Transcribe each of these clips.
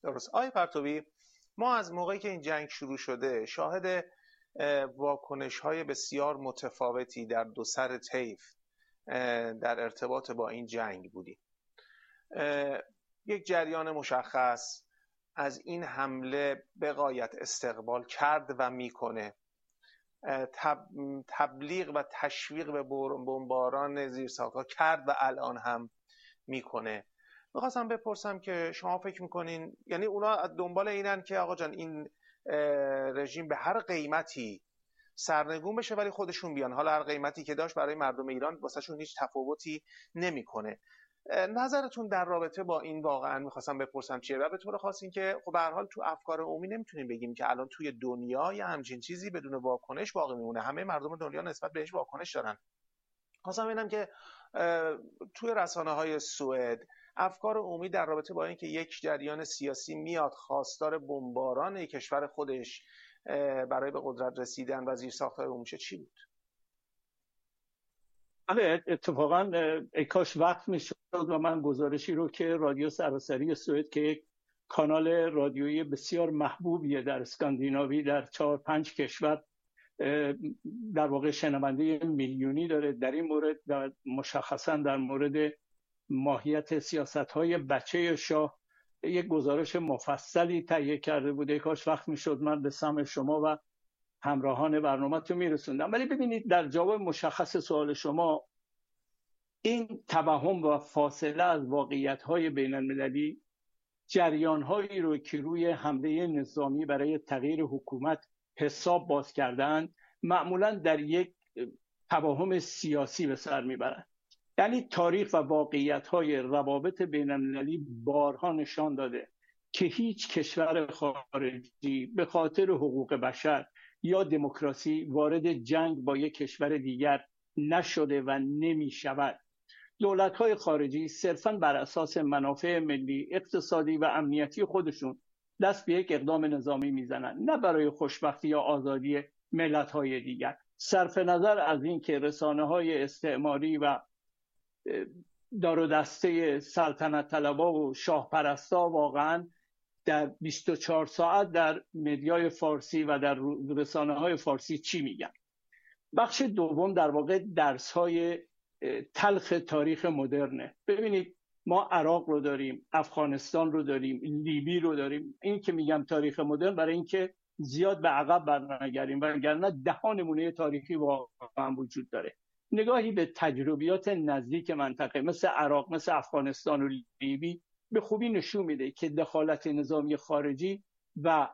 درست. آقای پرتوی، ما از موقعی که این جنگ شروع شده شاهد واکنش‌های بسیار متفاوتی در دو سر طیف در ارتباط با این جنگ بودیم. یک جریان مشخص از این حمله به غایت استقبال کرد و میکنه، تبلیغ و تشویق به بمباران زیرساخت‌ها کرد و الان هم میکنه. میخواستم بپرسم که شما فکر میکنین، یعنی اونا دنبال اینن که آقا جان این رژیم به هر قیمتی سرنگون بشه ولی خودشون بیان، حالا هر قیمتی که داشت برای مردم ایران واسهشون هیچ تفاوتی نمیکنه. نظرتون در رابطه با این واقعا میخواستم بپرسم چیه؟ و به طور خاص این که خب به هر حال تو افکار عمومی نمیتونیم بگیم که الان توی دنیا یا همچین چیزی بدون واکنش باقی میمونه، همه مردم دنیا نسبت بهش واکنش دارن. خواستم ببینم که توی رسانه‌های سوئد افکار عمومی در رابطه با اینکه یک جریان سیاسی میاد خواستار بمباران کشور خودش برای به قدرت رسیدن و زیرساخت‌های عمومی چی بود؟ بله، اتفاقا ای کاش وقت میشد و من گزارشی رو که رادیو سراسری سوئد که یک کانال رادیویی بسیار محبوبیه در اسکاندیناوی در 4-5 کشور در واقع شنونده میلیونی داره، در این مورد و مشخصا در مورد ماهیت سیاست‌های بچه شاه یک گزارش مفصلی تهیه کرده بوده. کاش وقت میشد من به سمع شما و همراهان برنامه‌تون میرسوندم. ولی ببینید، در جواب مشخص سوال شما، این توهم و فاصله از واقعیت‌های بین‌المللی جریان‌هایی رو که روی حمله نظامی برای تغییر حکومت حساب باز کردن معمولاً در یک توهم سیاسی به سر میبرند. یعنی تاریخ و واقعیت‌های روابط بین‌المللی بارها نشان داده که هیچ کشور خارجی به خاطر حقوق بشر یا دموکراسی وارد جنگ با یک کشور دیگر نشده و نمی شود. دولت‌های خارجی صرفاً بر اساس منافع ملی، اقتصادی و امنیتی خودشون دست به یک اقدام نظامی میزنن، نه برای خوشبختی یا آزادی ملت‌های دیگر. صرف نظر از این که رسانه‌های استعماری و دار و دسته سلطنت طلبا و شاه پرستا واقعاً در 24 ساعت در مدیای فارسی و در رسانه‌های فارسی چی میگن. بخش دوم در واقع درس‌های تلخ تاریخ مدرنه. ببینید، ما عراق رو داریم، افغانستان رو داریم، لیبی رو داریم. این که میگم تاریخ مدرن برای اینکه زیاد به عقب برنگردیم، وگرنه ده نمونه تاریخی واقعا وجود داره. نگاهی به تجربیات نزدیک منطقه مثل عراق، مثل افغانستان و لیبی به خوبی نشون میده که دخالت نظامی خارجی و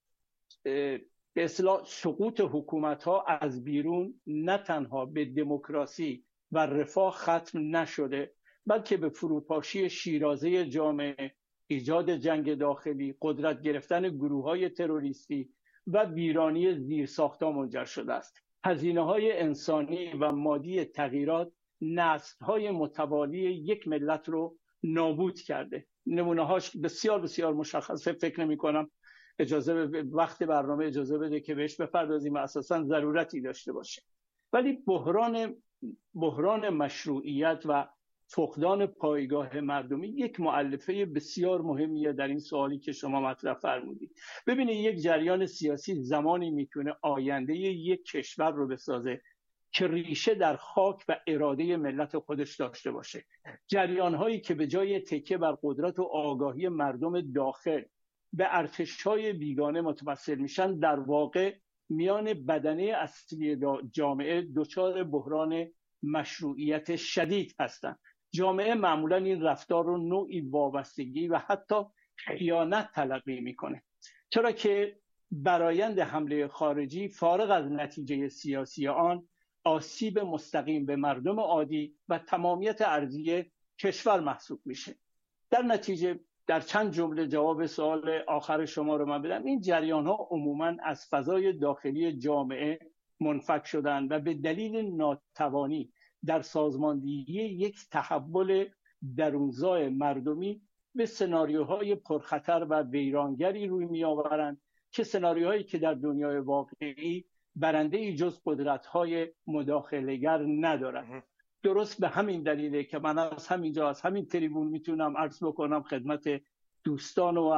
به اصطلاح سقوط حکومت‌ها از بیرون نه تنها به دموکراسی و رفاه ختم نشده، بلکه به فروپاشی شیرازه جامعه، ایجاد جنگ داخلی، قدرت گرفتن گروه‌های تروریستی و ویرانی زیرساخت‌ها منجر شده است. هزینه‌های انسانی و مادی تغییرات نسل‌های متوالی یک ملت رو نابود کرده. نمونه‌هاش بسیار بسیار مشخصه. فکر نمی‌کنم وقت برنامه اجازه بده که بهش بپردازیم و اساساً ضرورتی داشته باشه. ولی بحران مشروعیت و فقدان پایگاه مردمی یک مؤلفه بسیار مهمیه در این سوالی که شما مطرح فرمودید. ببینید، یک جریان سیاسی زمانی میتونه آینده یک کشور رو بسازه که ریشه در خاک و اراده ملت خودش داشته باشه. جریان‌هایی که به جای تکیه بر قدرت و آگاهی مردم داخل به ارتش‌های بیگانه متوسل میشن، در واقع میان بدنه اصلی جامعه دچار بحران مشروعیت شدید هستند. جامعه معمولا این رفتار رو نوعی وابستگی و حتی خیانت تلقی میکنه، چرا که برآیند حمله خارجی فارغ از نتیجه سیاسی آن آسیب مستقیم به مردم عادی و تمامیت ارضی کشور محسوب میشه. در نتیجه، در چند جمله جواب سوال آخر شما رو من بدم، این جریان‌ها عموماً از فضای داخلی جامعه منفک شدن و به دلیل ناتوانی در سازماندهی یک تحول درونزای مردمی به سناریوهای پرخطر و ویرانگری روی می‌آورند که سناریوهایی که در دنیای واقعی برنده‌ای جز قدرت‌های مداخله‌گر ندارند. درست به همین دلیله که من از همینجا، از همین تریبون میتونم عرض بکنم خدمت دوستان و